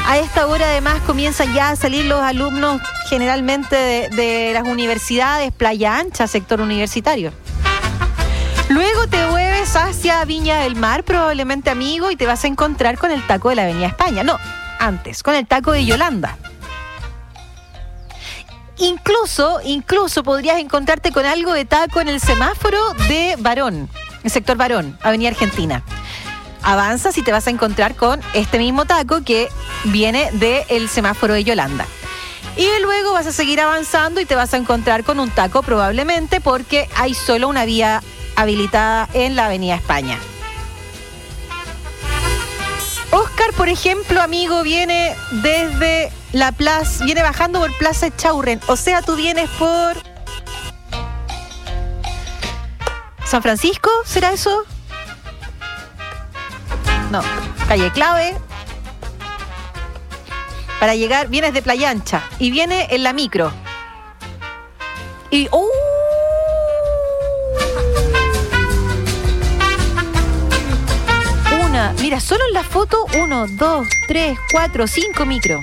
A esta hora además comienzan ya a salir los alumnos generalmente de las universidades, Playa Ancha, sector universitario. Luego te mueves hacia Viña del Mar, probablemente, amigo, y te vas a encontrar con el taco de la Avenida España. No, antes, con el taco de Yolanda. Incluso podrías encontrarte con algo de taco en el semáforo de Barón, el sector Barón, Avenida Argentina. Avanzas y te vas a encontrar con este mismo taco que viene del semáforo de Yolanda. Y luego vas a seguir avanzando y te vas a encontrar con un taco probablemente porque hay solo una vía habilitada en la Avenida España. Oscar, por ejemplo, amigo, viene desde la plaza, viene bajando por Plaza Echaurren. O sea, tú vienes por San Francisco, ¿será eso? No, calle Clave. Para llegar, vienes de Playa Ancha y viene en la micro. Y mira, solo en la foto 1, 2, 3, 4, 5 micro.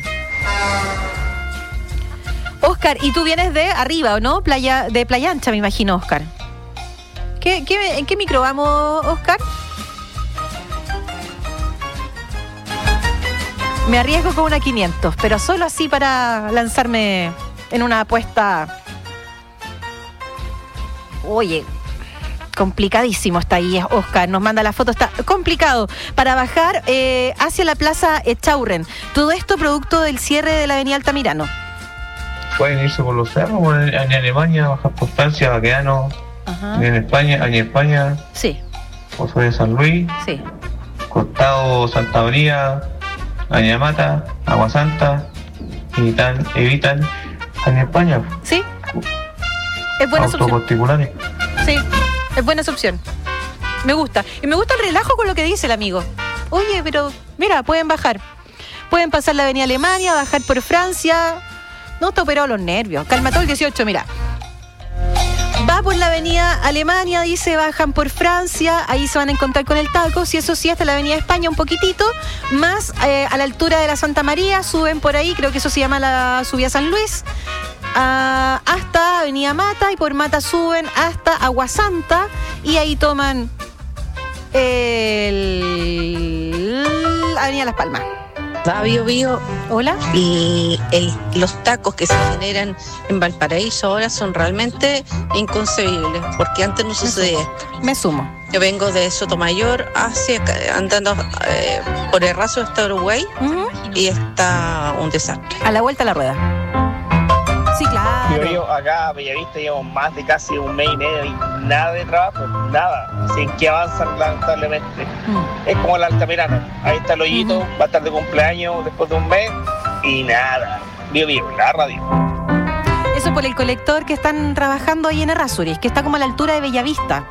Oscar, y tú vienes de arriba, ¿o no? De Playa Ancha, me imagino, Oscar. ¿En qué micro vamos, Oscar? Me arriesgo con una 500, pero solo así para lanzarme en una apuesta. Oye, complicadísimo está ahí, Oscar. Nos manda la foto, está complicado. Para bajar hacia la Plaza Echaurren. Todo esto producto del cierre de la Avenida Altamirano. Pueden irse por los cerros, en Alemania, bajar por Francia, Baqueano, en España, sí. Pozo de San Luis, sí. Costado Santa María, Añamata, Agua Santa, Evitan, en España. Sí. Es buena opción. Particulares. Sí, es buena esa opción. Me gusta. Y me gusta el relajo con lo que dice el amigo. Oye, pero mira, pueden bajar. Pueden pasar la Avenida Alemania, bajar por Francia. No está operado los nervios. Calmató el 18, mira. Va por la Avenida Alemania, dice, bajan por Francia, ahí se van a encontrar con el taco, si eso sí, hasta la Avenida España un poquitito, más a la altura de la Santa María, suben por ahí, creo que eso se llama la subida San Luis, hasta Avenida Mata, y por Mata suben hasta Agua Santa, y ahí toman Avenida Las Palmas. Bio. Hola. Y los tacos que se generan en Valparaíso ahora son realmente inconcebibles, porque antes no sucedía esto. Me sumo. Yo vengo de Sotomayor andando por el raso hasta Uruguay, y está un desastre. A la vuelta a la rueda. Sí, claro. Yo acá a Bellavista llevo más de casi un mes y medio y nada de trabajo, nada. Así que avanzan lamentablemente. Es como el Altamirano. Ahí está el hoyito, va a estar de cumpleaños después de un mes y nada. Bio, la radio. Eso por el colector que están trabajando ahí en Errázuriz, que está como a la altura de Bellavista.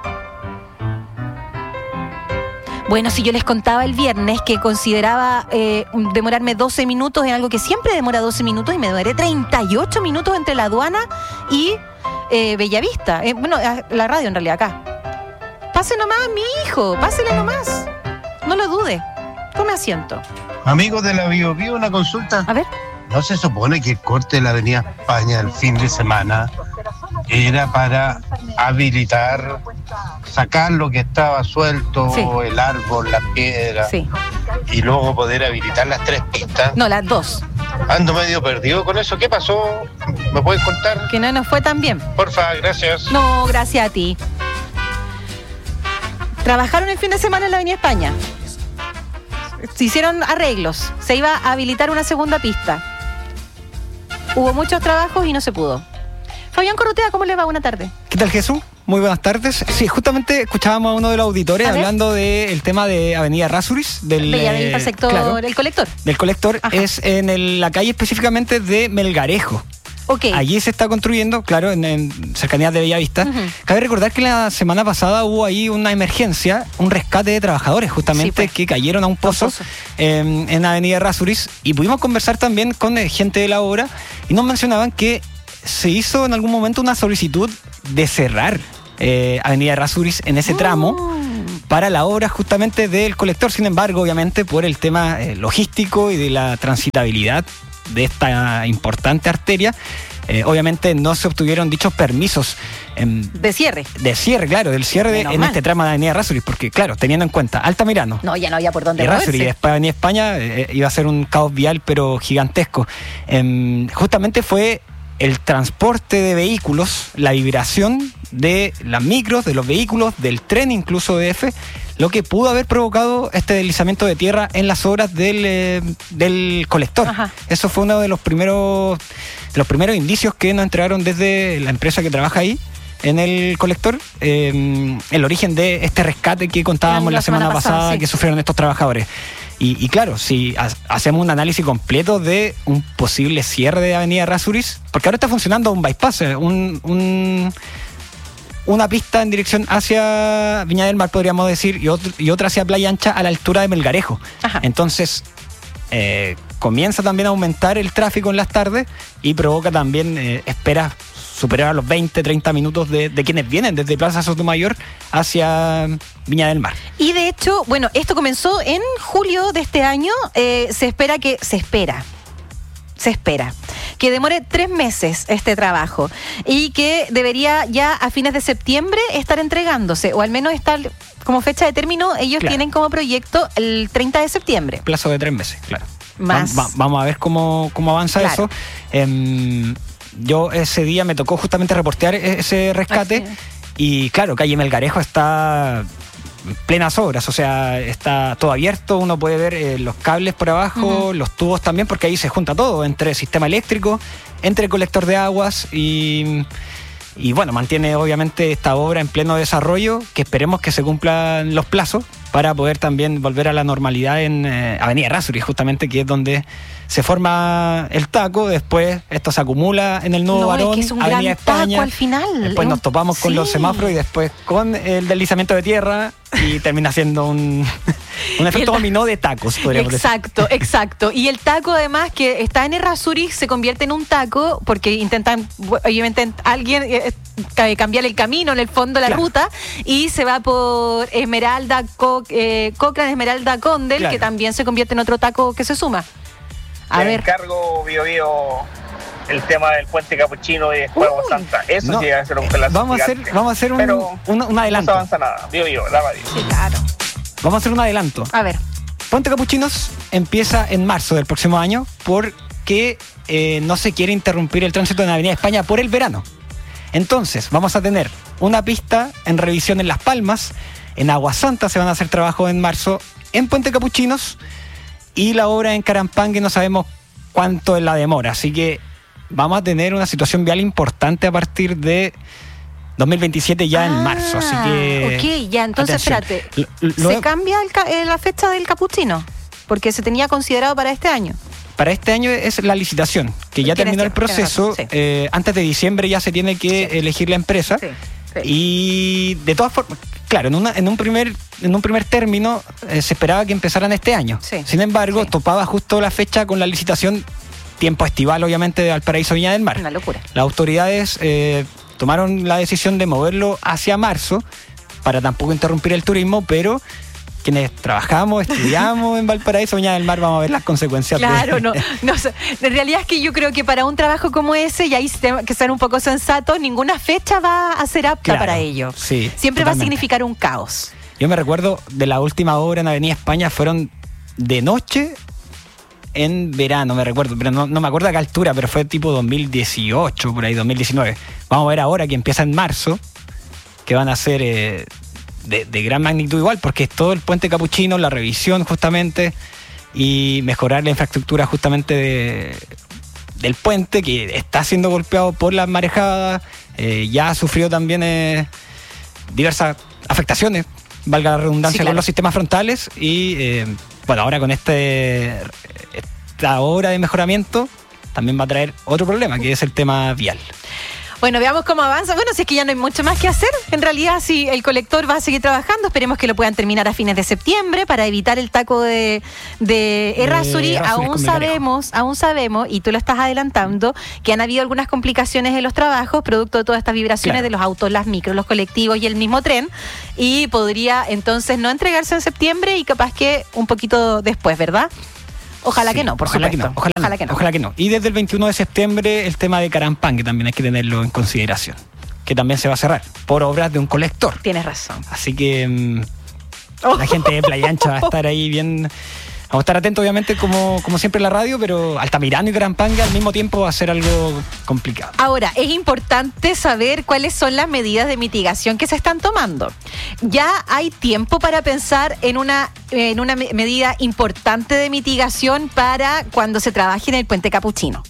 Bueno, si yo les contaba el viernes que consideraba demorarme 12 minutos en algo que siempre demora 12 minutos y me demoré 38 minutos entre la aduana y Bellavista. Bueno, la radio en realidad acá. Pase nomás, mi hijo, pásele nomás. No lo dude. Tome asiento. Amigos de la Bio, una consulta. A ver. ¿No se supone que el corte de la Avenida España el fin de semana era para habilitar, sacar lo que estaba suelto, sí, el árbol, la piedra, sí, y luego poder habilitar las 3 pistas? No, las 2. Ando medio perdido con eso. ¿Qué pasó? ¿Me puedes contar? Que no nos fue tan bien. Porfa, gracias. No, gracias a ti. Trabajaron el fin de semana en la Avenida España. Se hicieron arreglos. Se iba a habilitar una segunda pista. Hubo muchos trabajos y no se pudo. Fabián Corrutea, ¿cómo le va? Buenas tardes. ¿Qué tal, Jesús? Muy buenas tardes. Sí, justamente escuchábamos a uno de los auditores hablando del tema de Avenida Errázuriz, del sector, claro, el colector. Del colector. Ajá. Es en la calle específicamente de Melgarejo. Okay. Allí se está construyendo, claro, en cercanías de Bellavista. Cabe recordar que la semana pasada hubo ahí una emergencia, un rescate de trabajadores justamente, que cayeron a un pozo en Avenida Errázuriz, y pudimos conversar también con gente de la obra y nos mencionaban que se hizo en algún momento una solicitud de cerrar Avenida Errázuriz en ese tramo para la obra justamente del colector. Sin embargo, obviamente, por el tema logístico y de la transitabilidad de esta importante arteria, obviamente no se obtuvieron dichos permisos. De cierre. De cierre, claro, del cierre en este tramo de Avenida Errázuriz, porque claro, teniendo en cuenta Altamirano. No, ya no había por dónde Errázuriz y después Avenida España, iba a ser un caos vial, pero gigantesco. Justamente fue el transporte de vehículos, la vibración de las micros, de los vehículos, del tren incluso DF, lo que pudo haber provocado este deslizamiento de tierra en las obras del colector. Ajá. Eso fue uno de los primeros indicios que nos entregaron desde la empresa que trabaja ahí en el colector, el origen de este rescate que contábamos la semana pasada, sí, que sufrieron estos trabajadores. Y claro, si hacemos un análisis completo de un posible cierre de Avenida Errázuriz, porque ahora está funcionando un bypass, una pista en dirección hacia Viña del Mar, podríamos decir, y otra hacia Playa Ancha a la altura de Melgarejo. Ajá. Entonces, comienza también a aumentar el tráfico en las tardes y provoca también esperas superar a los 20, 30 minutos de quienes vienen desde Plaza Sotomayor hacia Viña del Mar. Y de hecho, bueno, esto comenzó en julio de este año. Se espera que demore 3 meses este trabajo y que debería ya a fines de septiembre estar entregándose, o al menos estar como fecha de término. Ellos tienen como proyecto el 30 de septiembre. Plazo de 3 meses, claro. Más. Vamos a ver cómo avanza eso. Yo ese día me tocó justamente reportear ese rescate. Y claro, calle Melgarejo está en plenas obras, o sea, está todo abierto, uno puede ver los cables por abajo, los tubos también, porque ahí se junta todo, entre sistema eléctrico, entre colector de aguas y bueno, mantiene obviamente esta obra en pleno desarrollo, que esperemos que se cumplan los plazos para poder también volver a la normalidad en Avenida Errázuriz, justamente, que es donde se forma el taco. Después esto se acumula en el nudo Barón, es un Avenida España, taco al final. Después nos topamos con los semáforos y después con el deslizamiento de tierra y termina siendo un efecto dominó de tacos, podríamos decir. Exacto. Y el taco, además, que está en Errázuriz, se convierte en un taco porque intentan, obviamente, alguien cambiar el camino, en el fondo, la ruta, y se va por Esmeralda, Cochrane, Esmeralda, Condel, que también se convierte en otro taco que se suma. Encargo, Bio, el tema del puente Capuchino y después Santa. Eso sí va a ser un pedazo. Vamos a hacer un adelanto. No se avanza nada. Bio, la radio. Sí, claro. Vamos a hacer un adelanto. A ver. Puente Capuchinos empieza en marzo del próximo año porque no se quiere interrumpir el tránsito en Avenida España por el verano. Entonces, vamos a tener una pista en revisión en Las Palmas, en Agua Santa se van a hacer trabajos en marzo, en Puente Capuchinos, y la obra en Carampangue no sabemos cuánto es la demora, así que vamos a tener una situación vial importante a partir de 2027 ya en marzo, así que... Ok, ya, entonces atención. Espérate, ¿se cambia la fecha del Capuchino? Porque se tenía considerado para este año. Para este año es la licitación, que ya terminó el proceso. Sí. Antes de diciembre ya se tiene que elegir la empresa. Sí. Y de todas formas, claro, en un primer término se esperaba que empezaran este año. Sí. Sin embargo, topaba justo la fecha con la licitación, tiempo estival obviamente, de Valparaíso Viña del Mar. Una locura. Las autoridades tomaron la decisión de moverlo hacia marzo para tampoco interrumpir el turismo, pero quienes trabajamos, estudiamos en Valparaíso, Viña del Mar, vamos a ver las consecuencias. Claro, no, en realidad es que yo creo que para un trabajo como ese, y ahí que ser un poco sensato, ninguna fecha va a ser apta para ello. Sí, siempre totalmente. Va a significar un caos. Yo me recuerdo de la última obra en Avenida España, fueron de noche en verano, me recuerdo, pero no me acuerdo a qué altura, pero fue tipo 2018, por ahí, 2019. Vamos a ver ahora que empieza en marzo, que van a ser... De gran magnitud igual, porque es todo el puente Capuchino, la revisión justamente y mejorar la infraestructura justamente del puente, que está siendo golpeado por las marejadas, ya ha sufrido también diversas afectaciones, valga la redundancia, con los sistemas frontales y bueno, ahora con esta obra de mejoramiento también va a traer otro problema, que es el tema vial. Bueno, veamos cómo avanza. Bueno, si es que ya no hay mucho más que hacer. En realidad, sí, el colector va a seguir trabajando. Esperemos que lo puedan terminar a fines de septiembre para evitar el taco de Errázuri. Aún sabemos, y tú lo estás adelantando, que han habido algunas complicaciones en los trabajos, producto de todas estas vibraciones de los autos, las micros, los colectivos y el mismo tren. Y podría entonces no entregarse en septiembre y capaz que un poquito después, ¿verdad? Ojalá que no, por supuesto. Ojalá que no. Y desde el 21 de septiembre el tema de Carampán, que también hay que tenerlo en consideración, que también se va a cerrar por obras de un colector. Tienes razón. Así que la gente de Playa Ancha va a estar ahí bien. Vamos a estar atentos, obviamente, como siempre en la radio, pero Altamirano y Carampanga al mismo tiempo va a ser algo complicado. Ahora, es importante saber cuáles son las medidas de mitigación que se están tomando. Ya hay tiempo para pensar en una medida importante de mitigación para cuando se trabaje en el Puente Capuchino.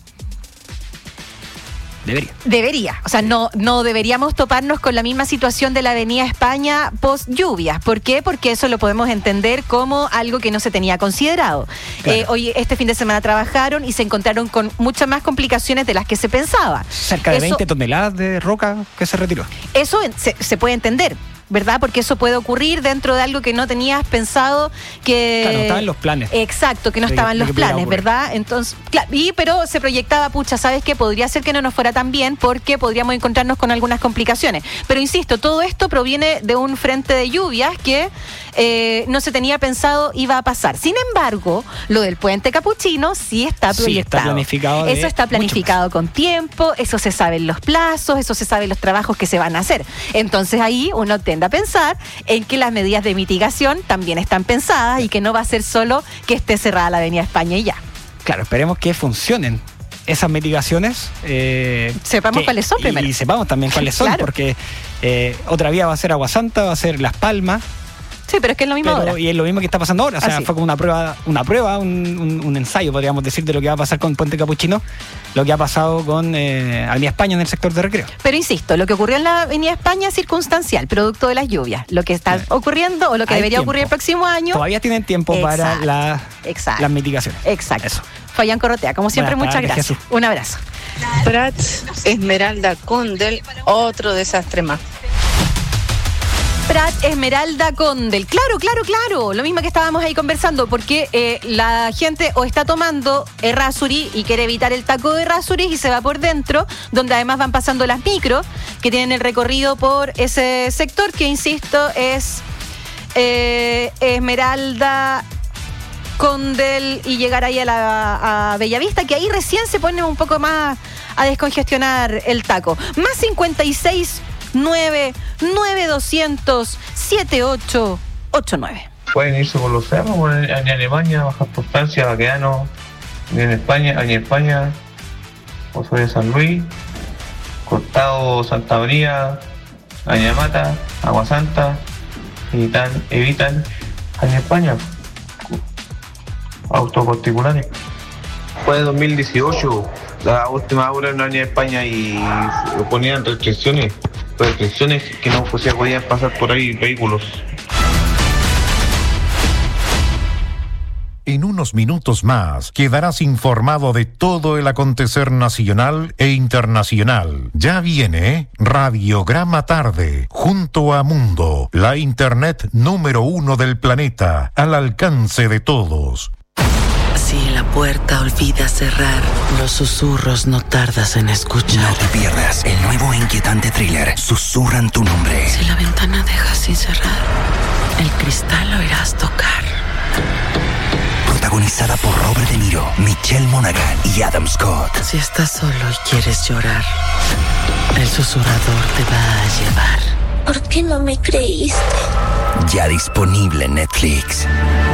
Debería. O sea, no deberíamos toparnos con la misma situación de la Avenida España post lluvias. ¿Por qué? Porque eso lo podemos entender como algo que no se tenía considerado. Claro. Hoy, este fin de semana trabajaron y se encontraron con muchas más complicaciones de las que se pensaba. Cerca de 20 toneladas de roca que se retiró. Eso se puede entender, ¿verdad? Porque eso puede ocurrir dentro de algo que no tenías pensado que... Claro, no estaba en los planes. Exacto, que no estaba en los planes, ¿verdad? Entonces, claro, pero se proyectaba, ¿sabes qué? Podría ser que no nos fuera tan bien porque podríamos encontrarnos con algunas complicaciones. Pero insisto, todo esto proviene de un frente de lluvias que no se tenía pensado iba a pasar. Sin embargo, lo del Puente Capuchino sí está proyectado. Sí, está planificado. Eso está planificado con tiempo, eso se sabe en los plazos, eso se sabe en los trabajos que se van a hacer. Entonces ahí uno tiende a pensar en que las medidas de mitigación también están pensadas y que no va a ser solo que esté cerrada la Avenida España y ya. Claro, esperemos que funcionen esas mitigaciones. Sepamos cuáles son primero. Y sepamos también cuáles son, claro. Porque otra vía va a ser Aguasanta, va a ser Las Palmas. Sí, pero es que es lo mismo ahora. Y es lo mismo que está pasando ahora. O sea, fue como una prueba, un ensayo, podríamos decir, de lo que va a pasar con Puente Capuchino, lo que ha pasado con Avenida España en el sector de Recreo. Pero insisto, lo que ocurrió en la Avenida España es circunstancial, producto de las lluvias. Lo que está ocurriendo o lo que debería ocurrir el próximo año. Todavía tienen tiempo para las mitigaciones. Exacto. Eso. Fabián Corrotea, como siempre, muchas gracias. Jesús. Un abrazo. Prat Esmeralda Condel, otro desastre más. Prat Esmeralda Condel. Claro. Lo mismo que estábamos ahí conversando, porque la gente o está tomando Errázuri y quiere evitar el taco de Errázuri y se va por dentro, donde además van pasando las micros que tienen el recorrido por ese sector, que insisto es Esmeralda Condel y llegar ahí a Bellavista, que ahí recién se pone un poco más a descongestionar el taco. Más 56 99200 7889. Pueden irse por los cerros, en Alemania, bajar por Francia, Baqueano, en España, Osorio San Luis, Cortado Santa María, Añamata, Aguasanta, evitan en España autos particulares. Fue en 2018, la última hora en la Avenida España y ponían restricciones que no podían pasar por ahí vehículos. En unos minutos más quedarás informado de todo el acontecer nacional e internacional. Ya viene Radiograma Tarde, junto a Mundo, la internet número 1 del planeta, al alcance de todos. Si la puerta olvida cerrar, los susurros no tardas en escuchar. No te pierdas el nuevo e inquietante thriller Susurran tu nombre. Si la ventana dejas sin cerrar, el cristal oirás tocar. Protagonizada por Robert De Niro, Michelle Monaghan y Adam Scott. Si estás solo y quieres llorar, el susurrador te va a llevar. ¿Por qué no me creíste? Ya disponible en Netflix.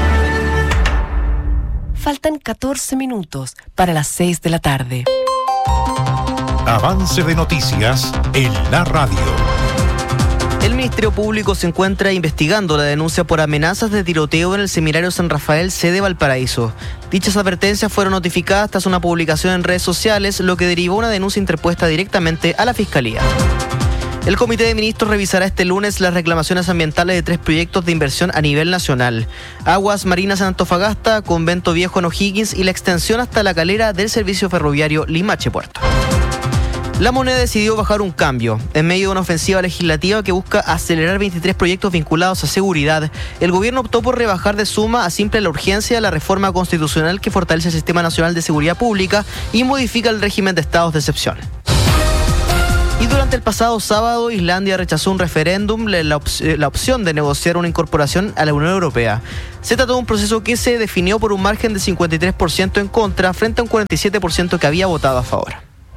Faltan 14 minutos para las 6 de la tarde. Avance de noticias en la radio. El Ministerio Público se encuentra investigando la denuncia por amenazas de tiroteo en el Seminario San Rafael, sede Valparaíso. Dichas advertencias fueron notificadas tras una publicación en redes sociales, lo que derivó una denuncia interpuesta directamente a la Fiscalía. El Comité de Ministros revisará este lunes las reclamaciones ambientales de 3 proyectos de inversión a nivel nacional: Aguas Marinas en Antofagasta, Convento Viejo en O'Higgins y la extensión hasta la calera del servicio ferroviario Limache Puerto. La Moneda decidió bajar un cambio. En medio de una ofensiva legislativa que busca acelerar 23 proyectos vinculados a seguridad, el gobierno optó por rebajar de suma a simple la urgencia de la reforma constitucional que fortalece el Sistema Nacional de Seguridad Pública y modifica el régimen de estados de excepción. Y durante el pasado sábado, Islandia rechazó un referéndum, la opción de negociar una incorporación a la Unión Europea. Se trató de un proceso que se definió por un margen de 53% en contra frente a un 47% que había votado a favor.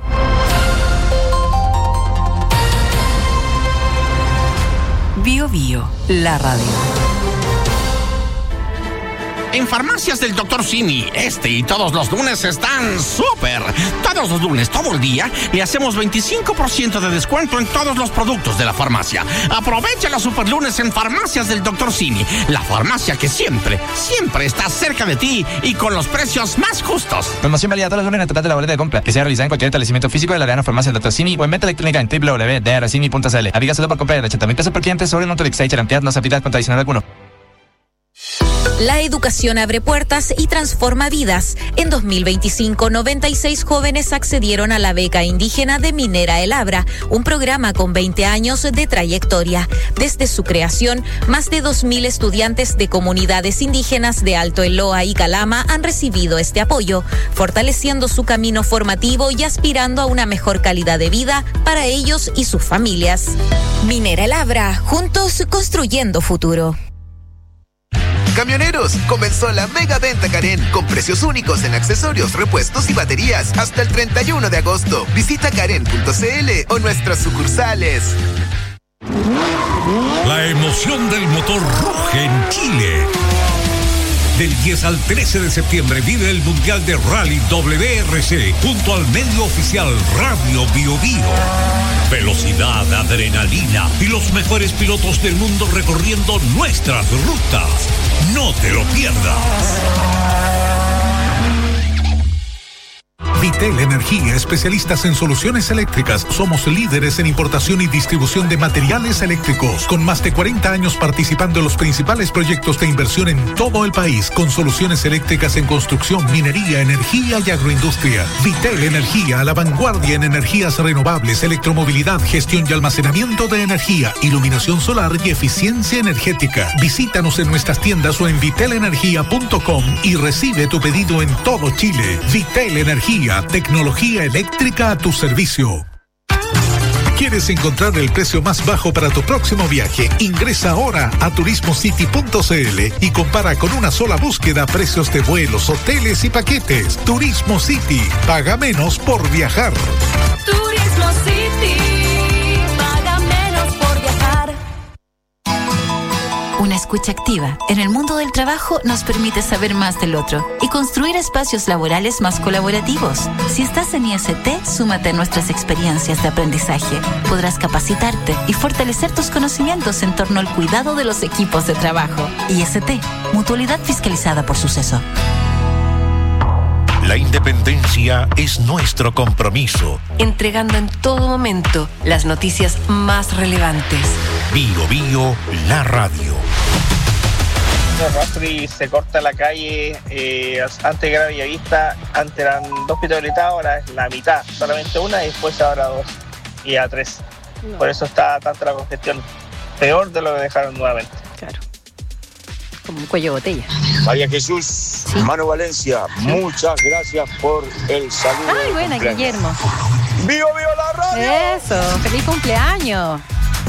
Bio Bio, la radio. En Farmacias del Dr. Simi, y todos los lunes están súper. Todos los lunes, todo el día, le hacemos 25% de descuento en todos los productos de la farmacia. Aprovecha los super lunes en Farmacias del Dr. Simi, la farmacia que siempre está cerca de ti y con los precios más justos. Promoción válida todos los lunes en el total de la boleta de compra, que sea realizada en cualquier establecimiento físico de la Arena Farmacia del Dr. Simi o en venta electrónica en www.drcimi.cl. Aplica solo por compra de 80.000 pesos por cliente sobre un Autolix y cantidad no se aplica contra adicional alguno. La educación abre puertas y transforma vidas. En 2025, 96 jóvenes accedieron a la beca indígena de Minera El Abra, un programa con 20 años de trayectoria. Desde su creación, más de 2.000 estudiantes de comunidades indígenas de Alto Eloa y Calama han recibido este apoyo, fortaleciendo su camino formativo y aspirando a una mejor calidad de vida para ellos y sus familias. Minera El Abra, juntos construyendo futuro. Camioneros, comenzó la mega venta Karen con precios únicos en accesorios, repuestos y baterías hasta el 31 de agosto. Visita karen.cl o nuestras sucursales. La emoción del motor ruge en Chile. Del 10 al 13 de septiembre vive el Mundial de Rally WRC junto al medio oficial Radio Bio Bio. Velocidad, adrenalina y los mejores pilotos del mundo recorriendo nuestras rutas. No te lo pierdas. Vitel Energía, especialistas en soluciones eléctricas. Somos líderes en importación y distribución de materiales eléctricos, con más de 40 años participando en los principales proyectos de inversión en todo el país, con soluciones eléctricas en construcción, minería, energía y agroindustria. Vitel Energía, a la vanguardia en energías renovables, electromovilidad, gestión y almacenamiento de energía, iluminación solar y eficiencia energética. Visítanos en nuestras tiendas o en vitelenergia.com y recibe tu pedido en todo Chile. Vitel Energía, tecnología eléctrica a tu servicio. ¿Quieres encontrar el precio más bajo para tu próximo viaje? Ingresa ahora a turismocity.cl y compara con una sola búsqueda precios de vuelos, hoteles y paquetes. Turismo City, paga menos por viajar. Turismo City, paga menos por viajar. Una escucha activa en el mundo del trabajo nos permite saber más del otro y construir espacios laborales más colaborativos. Si estás en IST, súmate a nuestras experiencias de aprendizaje. Podrás capacitarte y fortalecer tus conocimientos en torno al cuidado de los equipos de trabajo. IST, Mutualidad Fiscalizada por Suceso. La independencia es nuestro compromiso. Entregando en todo momento las noticias más relevantes. Bio Bio, la radio. Rastri se corta la calle, antes era Bellavista, antes eran 2 pitos habilitados, ahora es la mitad, solamente una y después ahora 2 y a 3. No. Por eso está tanta la congestión, peor de lo que dejaron nuevamente. Claro, como un cuello de botella. María Jesús, sí. Manu Valencia, muchas gracias por el saludo. Ay, buena, Guillermo. ¡Vivo, vivo la radio! Eso, feliz cumpleaños.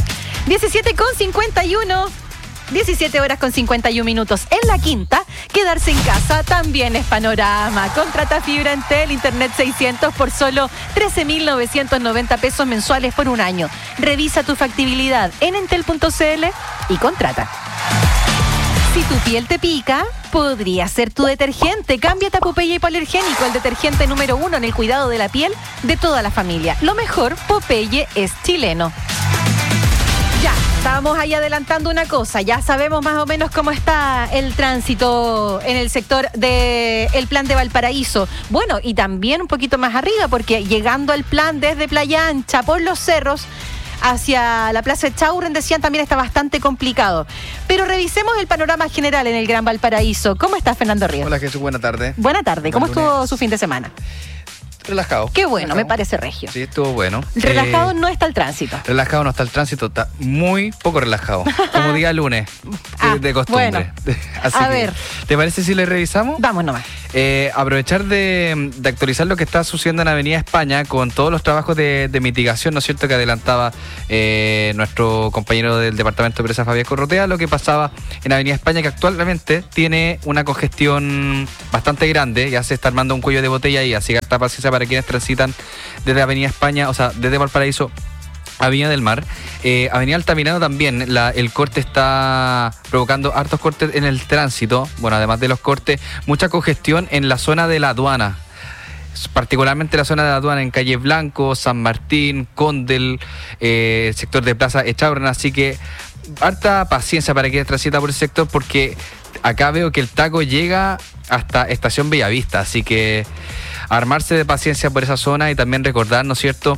17:51. 17 horas con 51 minutos. En la quinta, quedarse en casa también es panorama. Contrata fibra Entel, internet 600 por solo 13.990 pesos mensuales por un año. Revisa tu factibilidad en entel.cl y contrata. Si tu piel te pica, podría ser tu detergente. Cámbiate a Popeye Hipoalergénico, el detergente número 1 en el cuidado de la piel de toda la familia. Lo mejor, Popeye es chileno. Ya, estábamos ahí adelantando una cosa. Ya sabemos más o menos cómo está el tránsito en el sector del plan de Valparaíso. Bueno, y también un poquito más arriba, porque llegando al plan desde Playa Ancha por los cerros hacia la Plaza de Chaurren, decían, también está bastante complicado. Pero revisemos el panorama general en el Gran Valparaíso. ¿Cómo está Fernando Ríos? Hola Jesús, buena tarde. Buena tarde. ¿Cómo estuvo su fin de semana? Relajado. Qué bueno, me parece regio. Sí, estuvo bueno. Relajado no está el tránsito. Relajado no está el tránsito, está muy poco relajado. Como día lunes, de costumbre. Bueno. Así A que, ver. ¿te parece si le revisamos? Vamos nomás. Aprovechar de actualizar lo que está sucediendo en Avenida España con todos los trabajos de mitigación, ¿no es cierto?, que adelantaba nuestro compañero del Departamento de Empresa, Fabián Corrotea, lo que pasaba en Avenida España, que actualmente tiene una congestión bastante grande, ya se está armando un cuello de botella y así harta paciencia para quienes transitan desde Avenida España, o sea, desde Valparaíso a Viña del Mar. Avenida Altamirano también, el corte está provocando hartos cortes en el tránsito. Bueno, además de los cortes, mucha congestión en la zona de la aduana, particularmente la zona de la aduana en Calle Blanco, San Martín, Condel, sector de Plaza Echaurren, así que harta paciencia para quienes transitan por ese sector, porque acá veo que el taco llega hasta Estación Bellavista, así que armarse de paciencia por esa zona y también recordar, ¿no es cierto?,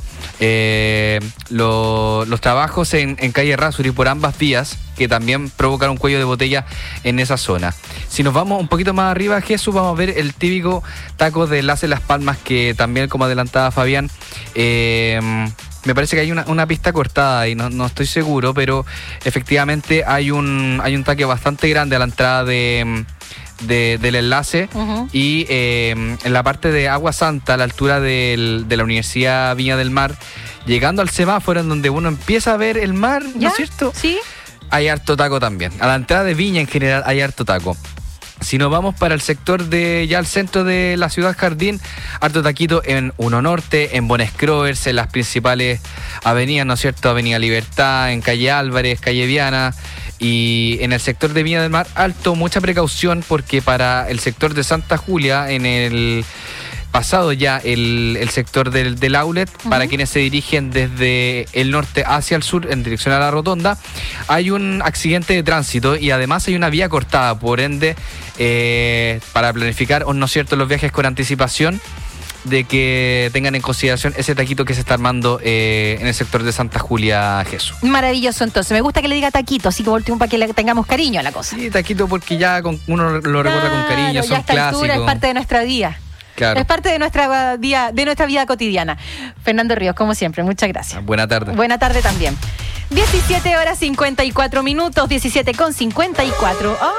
los trabajos en Calle Errázuriz por ambas vías, que también provocan un cuello de botella en esa zona. Si nos vamos un poquito más arriba, Jesús, vamos a ver el típico taco de Enlace Las Palmas, que también, como adelantaba Fabián, me parece que hay una pista cortada y no estoy seguro, pero efectivamente hay un taque bastante grande a la entrada del enlace. Uh-huh. Y en la parte de Agua Santa, a la altura de la Universidad Viña del Mar, llegando al semáforo en donde uno empieza a ver el mar, ¿no es cierto? Sí. Hay harto taco también. A la entrada de Viña en general hay harto taco. Si nos vamos para el sector ya al centro de la ciudad Jardín, harto taquito en 1 Norte, en Bonescrovers, en las principales avenidas, ¿no es cierto? Avenida Libertad, en Calle Álvarez, Calle Viana. Y en el sector de Viña del Mar, alto, mucha precaución, porque para el sector de Santa Julia, en el pasado ya el sector del outlet, uh-huh, para quienes se dirigen desde el norte hacia el sur en dirección a la rotonda, hay un accidente de tránsito y además hay una vía cortada, por ende, para planificar, ¿no es cierto?, los viajes con anticipación, de que tengan en consideración ese taquito que se está armando en el sector de Santa Julia, Jesús. Maravilloso, entonces. Me gusta que le diga taquito, así que por último, para que le tengamos cariño a la cosa. Sí, taquito, porque ya uno lo recuerda con cariño, son clásicos. Altura es parte de nuestra vida. Claro. Es parte de nuestra vida cotidiana. Fernando Ríos, como siempre, muchas gracias. Buena tarde. Buena tarde también. 17:54, 17:54. ¡Oh!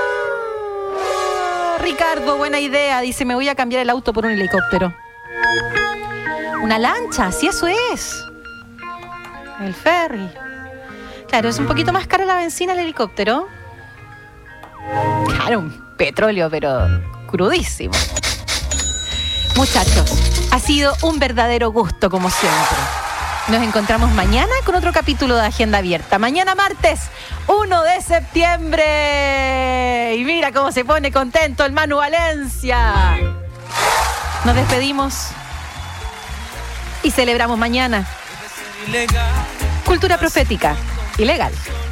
Ricardo, buena idea. Dice, me voy a cambiar el auto por un helicóptero. Una lancha, si eso es. El ferry. Claro, es un poquito más cara la benzina el helicóptero. Claro, un petróleo, pero crudísimo. Muchachos, ha sido un verdadero gusto, como siempre. Nos encontramos mañana con otro capítulo de Agenda Abierta. Mañana martes, 1 de septiembre. Y mira cómo se pone contento el Manu Valencia. Nos despedimos y celebramos mañana. Cultura profética. Ilegal.